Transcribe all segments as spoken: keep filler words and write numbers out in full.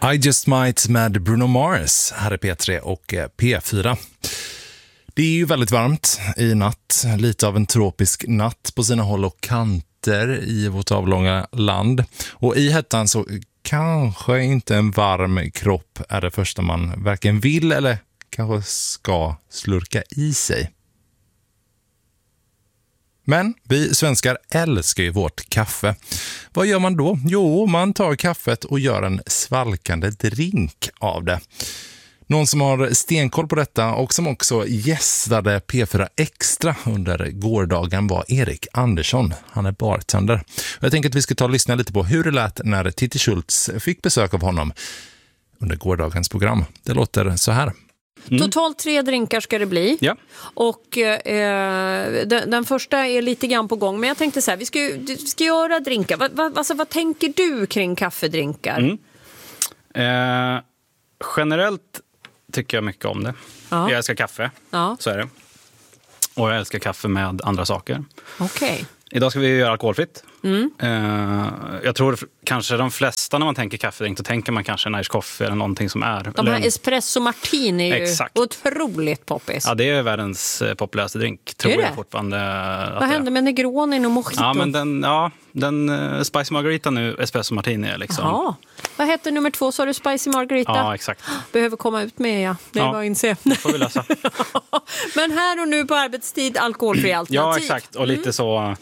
I Just Might med Bruno Mars, här är P tre och P fyra. Det är ju väldigt varmt i natt, lite av en tropisk natt på sina håll och kanter i vårt avlånga land. Och i hettan så kanske inte en varm kropp är det första man varken vill eller kanske ska slurka i sig. Men vi svenskar älskar ju vårt kaffe. Vad gör man då? Jo, man tar kaffet och gör en svalkande drink av det. Någon som har stenkoll på detta och som också gästade P fyra Extra under gårdagen var Erik Andersson. Han är bartender. Jag tänker att vi ska ta och lyssna lite på hur det lät när Titti Schultz fick besök av honom under gårdagens program. Det låter så här. Mm. Totalt tre drinkar ska det bli. Ja. Och eh, den, den första är lite grann på gång. Men jag tänkte så här, vi ska, vi ska göra drinkar. Va, va, alltså, vad tänker du kring kaffedrinkar? Mm. Eh, generellt tycker jag mycket om det. Ja. Jag älskar kaffe, ja. Så är det. Och jag älskar kaffe med andra saker. Okej. Okay. Idag ska vi göra alkoholfritt. Mm. Uh, jag tror kanske de flesta när man tänker kaffedrink så tänker man kanske en Irish coffee eller någonting som är. De här en... espresso martini är ju Exakt. Otroligt poppis. Ja, det är världens populäraste drink. Tror jag fortfarande. Vad hände med Negroni och Mojito? Ja, men den, ja, den uh, Spicy Margarita nu, espresso martini är liksom. Jaha. Vad heter nummer två? Så har du Spicy Margarita? Ja, exakt. Behöver komma ut med, ja. Det ja. var inse. Det får vi lösa. Men här och nu på arbetstid, alkoholfri alternativ. Ja, exakt. Och lite mm. så...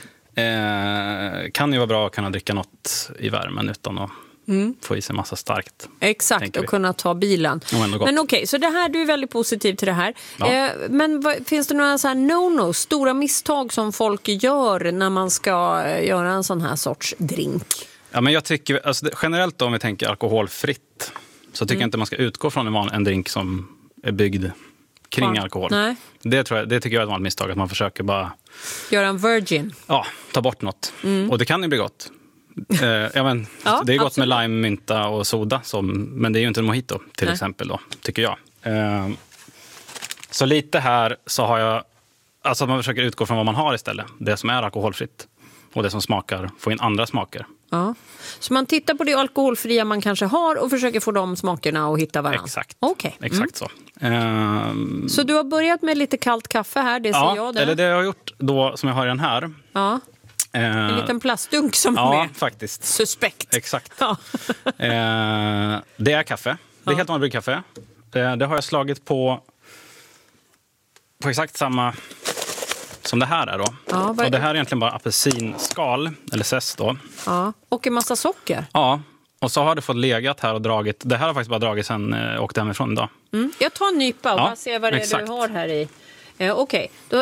Eh, kan ju vara bra att kunna dricka något i värmen utan att mm. få i sig massa starkt. Exakt, och kunna ta bilen. Men okej, okay, så det här, du är väldigt positiv till det här. Ja. Eh, men vad, finns det några så här no-no, stora misstag som folk gör när man ska göra en sån här sorts drink? Ja, men jag tycker, alltså, generellt då, om vi tänker alkoholfritt så tycker mm. jag inte man ska utgå från en, en drink som är byggd kring ja. alkohol. Nej. Det, tror jag, det tycker jag är ett vanligt misstag, att man försöker bara... göra en virgin. Ja, ta bort något. Mm. Och det kan ju bli gott. eh, ja, men, ja, det är gott absolut. Med lime, mynta och soda, som, men det är ju inte en mojito till Nej. exempel då, tycker jag. Eh, så lite här så har jag... Alltså att man försöker utgå från vad man har istället. Det som är alkoholfritt. Och det som smakar, få in andra smaker. Ja. Så man tittar på det alkoholfria man kanske har och försöker få de smakerna och hitta varandra. Exakt. Okay. Exakt mm. så. Um, så du har börjat med lite kallt kaffe här, det ser ja, jag. Det. eller det jag har gjort då, som jag har i den här. Ja. Uh, en liten plastdunk som ja, är faktiskt. Suspekt. Exakt. Ja. uh, det är kaffe. Det är ja. helt vanligt bryggkaffe. Uh, det har jag slagit på på exakt samma... som det här är då. Ja, och det här är egentligen bara apelsinskal, eller zest då. Ja, och en massa socker. Ja, och så har det fått legat här och dragit. Det här har faktiskt bara dragit sen och eh, åkt hemifrån idag. Mm. Jag tar en nypa och ja, bara ser vad det är du har här i. Eh, Okej, okay. då...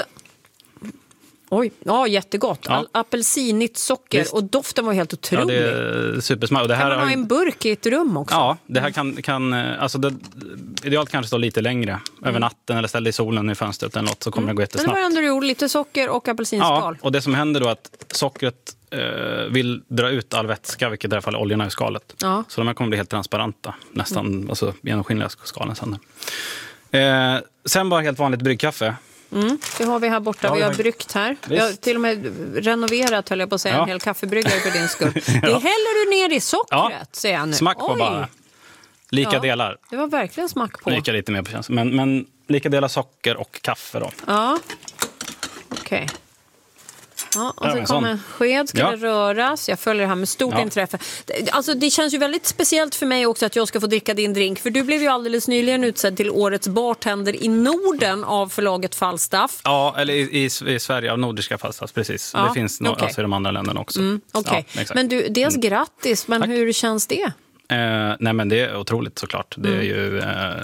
Oj, ja, jättegott. Ja. Apelsinigt socker. Visst. Och doften var helt otrolig. Ja, det är supersmart. Och det här kan man ha har... en burk i ett rum också? Ja, det här kan... kan alltså det, idealt kanske stå lite längre. Mm. Över natten eller ställa i solen i fönstret eller något, så kommer mm. det gå jättesnabbt. Men det var ändå du gjorde lite socker och apelsinskal. Ja, och det som händer då är att sockret eh, vill dra ut all vätska, vilket i det här fallet oljorna i skalet. Ja. Så de här kommer bli helt transparenta. Nästan mm. alltså, genomskinliga skalen sen. Eh, sen bara helt vanligt bryggkaffe. Mm, det har vi här borta, ja, vi har bryggt här. Visst. Vi har till och med renoverat, höll jag på att säga, ja. en hel kaffebryggare för din skull. Det ja. häller du ner i sockret, ja. säger jag nu. Smack på Oj. bara. Lika ja, delar. Det var verkligen smack på. Lika lite mer på känslan. Men, men lika delar socker och kaffe då. Ja, okej. Okay. Ja, och så kommer en sked, ska ja. det röras. Jag följer det här med stort ja. intresse. Alltså, det känns ju väldigt speciellt för mig också att jag ska få dricka din drink. För du blev ju alldeles nyligen utsedd till årets bartender i Norden av förlaget Falstaff. Ja, eller i, i, i Sverige av Nordiska Falstaff, precis. Ja, det finns no, okay. alltså i de andra länderna också. Mm, okay. ja, men du, dels mm. grattis, men Tack. hur känns det? Eh, nej men det är otroligt såklart. Det är mm. ju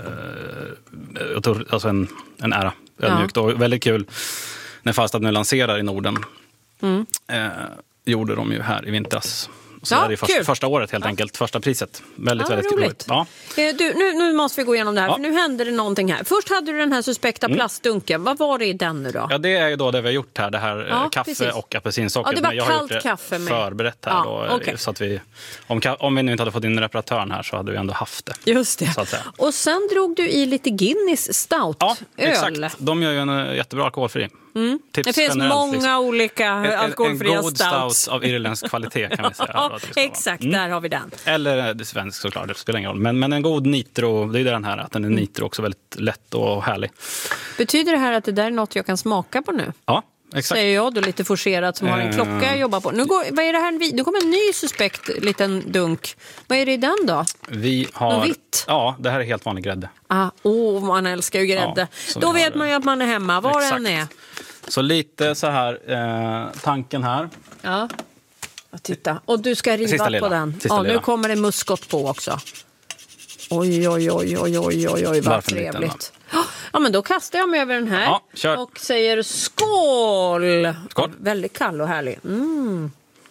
eh, otroligt, alltså en, en ära. Ödmjukt ja. och väldigt kul när Falstaff nu lanserar i Norden. Mm. Eh, gjorde de ju här i vintras. Så ja, det är först, första året helt ja. enkelt. Första priset. Väldigt, ja, väldigt roligt. roligt. Ja. Eh, du, nu, nu måste vi gå igenom det här. Ja. För nu händer det någonting här. Först hade du den här suspekta mm. plastdunken. Vad var det i den nu då? Ja, det är ju då det vi har gjort här. Det här ja, kaffe precis. och apelsinsocker. Ja, det var Men jag kallt har gjort det kaffe med. förberett här. Ja, då, okay. så att vi, om, om vi nu inte hade fått in reparatören här så hade vi ändå haft det. Just det. Så att säga. Och sen drog du i lite Guinness stout. Ja, öl. exakt. De gör ju en jättebra alkoholfri. Mm. Tips det finns generellt, många liksom. olika alkoholfria stouts. En god stout av irländsk kvalitet kan vi säga. Ja, exakt, mm. där har vi den. Eller det svensk såklart, det spelar ingen roll. Men, men en god nitro, det är den här, att den är mm. nitro också väldigt lätt och härlig. Betyder det här att det där är något jag kan smaka på nu? Ja. Exakt. Säger jag då lite forcerat som har en klocka jag jobbar på. Nu går, vad är det här? Nu kommer en ny suspekt liten dunk. Vad är det i den då? Vi har, något vitt? Ja, det här är helt vanlig grädde. Ah, oh, man älskar ju grädde. Ja, då vet man ju att man är hemma, var Exakt. Den är. Så lite så här, eh, tanken här. Ja, och titta. Och du ska riva på den. Sista ja, nu kommer det muskot på också. Oj, oj, oj, oj, oj, oj, oj, vad trevligt. Ja, men då kastar jag mig över den här ja, och säger skål! Skål. Väldigt kall och härlig. Mm.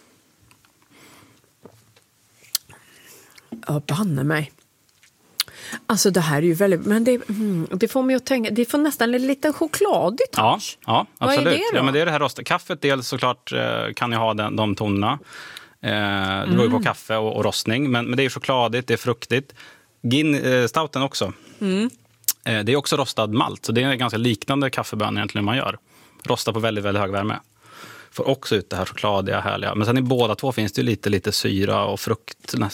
Ja, banne mig. Alltså det här är ju väldigt... Men det, mm, det får mig att tänka... Det får nästan en liten chokladigt. Ja, ja, absolut. Vad är det då? Ja, men det är det här rosta. Kaffet dels såklart eh, kan ju ha den, de tonerna. Eh, det beror ju på kaffe och, och rostning. Men, men det är chokladigt, det är fruktigt. Gin, eh, stouten också. Mm. Eh, det är också rostad malt. Så det är ganska liknande kaffebönor egentligen man gör. Rosta på väldigt, väldigt hög värme. Får också ut det här chokladiga, härliga. Men sen i båda två finns det ju lite, lite syra och frukt